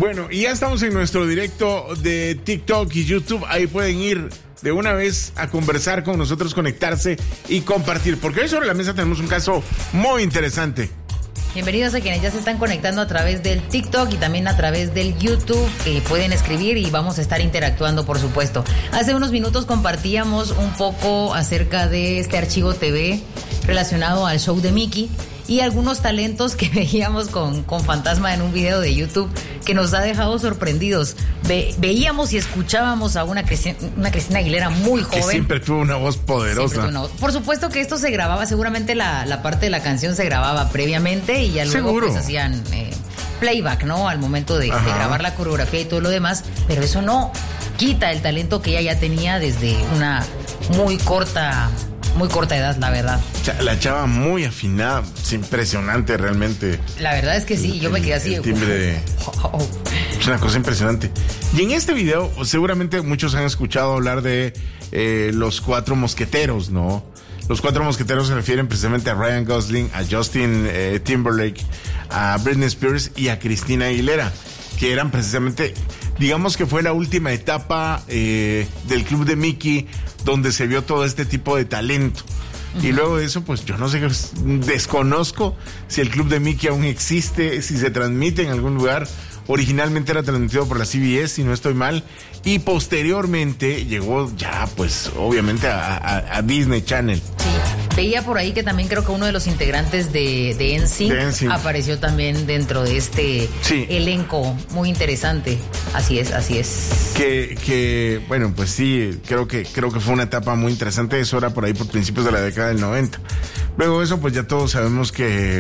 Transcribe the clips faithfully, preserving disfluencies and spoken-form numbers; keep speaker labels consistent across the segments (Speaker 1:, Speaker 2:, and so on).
Speaker 1: Bueno, y ya estamos en nuestro directo de TikTok y YouTube. Ahí pueden ir de una vez a conversar con nosotros, conectarse y compartir. Porque hoy sobre la mesa tenemos un caso muy interesante.
Speaker 2: Bienvenidos a quienes ya se están conectando a través del TikTok y también a través del YouTube. Eh, pueden escribir y vamos a estar interactuando, por supuesto. Hace unos minutos compartíamos un poco acerca de este archivo T V relacionado al show de Mickey y algunos talentos que veíamos con, con Fantasma en un video de YouTube que nos ha dejado sorprendidos. Ve, veíamos y escuchábamos a una, Cristi- una Cristina Aguilera muy joven.
Speaker 1: Que siempre tuvo una voz poderosa.
Speaker 2: Tuvo una voz. Por supuesto que esto se grababa, seguramente la, la parte de la canción se grababa previamente y ya luego
Speaker 1: Seguro.
Speaker 2: pues hacían eh, playback, ¿no? Al momento de, de grabar la coreografía y todo lo demás, pero eso no quita el talento que ella ya tenía desde una muy corta... Muy corta edad, la verdad.
Speaker 1: La chava muy afinada, es impresionante realmente.
Speaker 2: La verdad es que sí, yo me quedé así.
Speaker 1: El timbre de... Es una cosa impresionante. Y en este video, seguramente muchos han escuchado hablar de eh, los cuatro mosqueteros, ¿no? Los cuatro mosqueteros se refieren precisamente a Ryan Gosling, a Justin eh, Timberlake, a Britney Spears y a Cristina Aguilera, que eran precisamente, digamos que fue la última etapa eh, del Club de Mickey, donde se vio todo este tipo de talento. Uh-huh. Y luego de eso, pues yo no sé, desconozco si el Club de Mickey aún existe, si se transmite en algún lugar. Originalmente era transmitido por la C B S, si no estoy mal, y posteriormente llegó ya, pues, obviamente a, a, a Disney Channel.
Speaker 2: Sí, veía por ahí que también creo que uno de los integrantes de, de N Sync apareció también dentro de este sí. elenco muy interesante. Así es, así es.
Speaker 1: Que, que, bueno, pues sí, creo que, creo que fue una etapa muy interesante. Eso era por ahí por principios de la década del noventa. Luego de eso, pues ya todos sabemos que,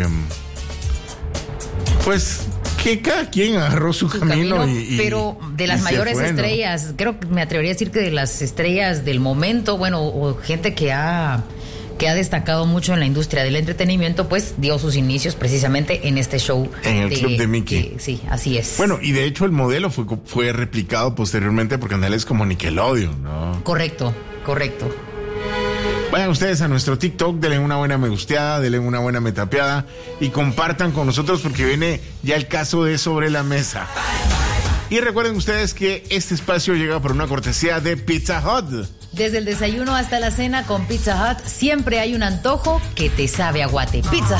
Speaker 1: pues... que cada quien agarró su, su camino, camino y, y,
Speaker 2: pero de las mayores fue, estrellas, ¿no? Creo que me atrevería a decir que de las estrellas del momento, bueno, o gente que ha que ha destacado mucho en la industria del entretenimiento, pues dio sus inicios precisamente en este show.
Speaker 1: En el
Speaker 2: de,
Speaker 1: Club de Mickey.
Speaker 2: De, sí, así es.
Speaker 1: Bueno, y de hecho el modelo fue, fue replicado posteriormente por canales como Nickelodeon, ¿no?
Speaker 2: Correcto, correcto.
Speaker 1: Vayan ustedes a nuestro TikTok, denle una buena me gusteada, denle una buena metapeada y compartan con nosotros porque viene ya el caso de Sobre la Mesa. Y recuerden ustedes que este espacio llega por una cortesía de Pizza Hut.
Speaker 2: Desde el desayuno hasta la cena con Pizza Hut siempre hay un antojo que te sabe a guate. Pizza